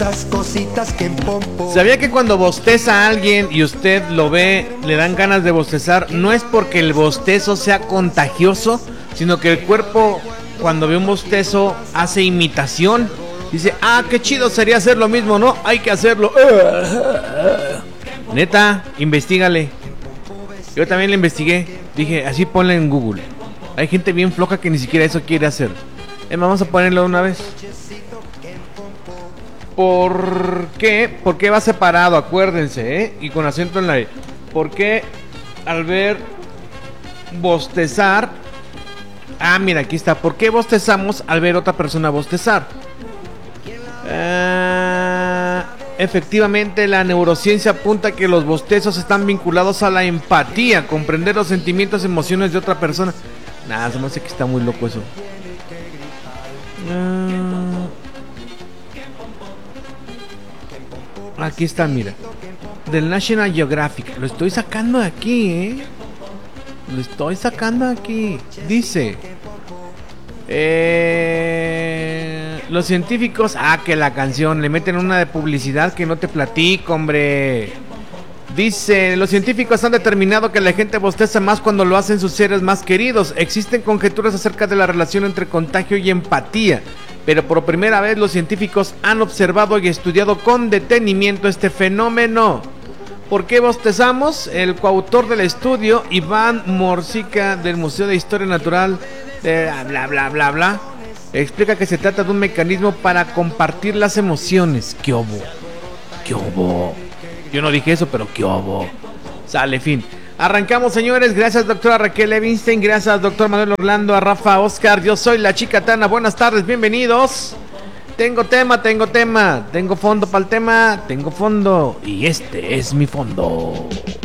Cositas que en pompo. ¿Sabía que cuando bosteza a alguien y usted lo ve, le dan ganas de bostezar? No es porque el bostezo sea contagioso, sino que el cuerpo, cuando ve un bostezo, hace imitación. Dice, ah, qué chido sería hacer lo mismo, ¿no? Hay que hacerlo. Neta, investígale. Yo también le investigué. Dije, así ponle en Google. Hay gente bien floja que ni siquiera eso quiere hacer. Vamos a ponerlo una vez. ¿Por qué? ¿Por qué va separado? Acuérdense, ¿eh? Y con acento en la E. ¿Por qué al ver bostezar? Ah, mira, aquí está. ¿Por qué bostezamos al ver otra persona bostezar? Efectivamente, la neurociencia apunta que los bostezos están vinculados a la empatía, comprender los sentimientos y emociones de otra persona. Nada, se me hace que está muy loco eso. Aquí está, mira. Del National Geographic. Lo estoy sacando de aquí, ¿eh? Lo estoy sacando de aquí. Dice... los científicos... Ah, que la canción. Le meten una de publicidad que no te platico, hombre. Dice... Los científicos han determinado que la gente bosteza más cuando lo hacen sus seres más queridos. Existen conjeturas acerca de la relación entre contagio y empatía, pero por primera vez los científicos han observado y estudiado con detenimiento este fenómeno. ¿Por qué bostezamos? El coautor del estudio, Iván Morsica, del Museo de Historia Natural de bla bla bla bla, explica que se trata de un mecanismo para compartir las emociones. ¿Qué obo? ¿Qué obo? Yo no dije eso, pero ¿qué obo? Sale, fin. Arrancamos, señores. Gracias, doctora Raquel Levinstein. Gracias, doctor Manuel Orlando, a Rafa, Oscar. Yo soy la chica Tana. Buenas tardes, bienvenidos. Tengo tema. Tengo fondo para el tema. Tengo fondo. Y este es mi fondo.